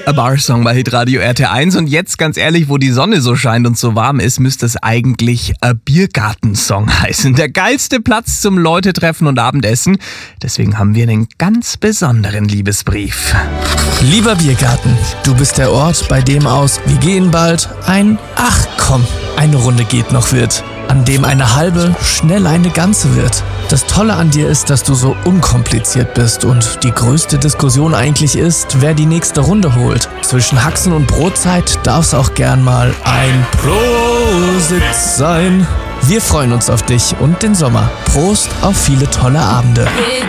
A Bar Song bei Hitradio RT1 und jetzt ganz ehrlich, wo die Sonne so scheint und so warm ist, müsste es eigentlich A Biergarten-Song heißen. Der geilste Platz zum Leute treffen und Abendessen. Deswegen haben wir einen ganz besonderen Liebesbrief. Lieber Biergarten, du bist der Ort, bei dem aus "Wir gehen bald" ein "Ach komm, eine Runde geht noch" wird. An dem eine halbe schnell eine ganze wird. Das Tolle an dir ist, dass du so unkompliziert bist und die größte Diskussion eigentlich ist, wer die nächste Runde holt. Zwischen Haxen und Brotzeit darf's auch gern mal ein Prosit sein. Wir freuen uns auf dich und den Sommer. Prost auf viele tolle Abende.